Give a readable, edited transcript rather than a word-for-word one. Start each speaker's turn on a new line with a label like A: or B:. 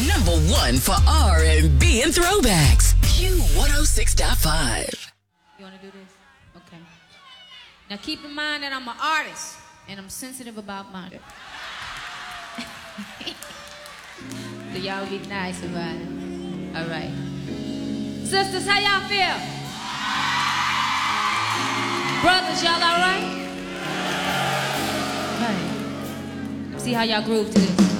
A: Number one for R&B and throwbacks. Q106.5.
B: You want to do this? Okay. Now keep in mind that I'm an artist and I'm sensitive about murder. So y'all be nice about it. All right. Sisters, how y'all feel? Brothers, y'all all right? Right. See how y'all groove to this.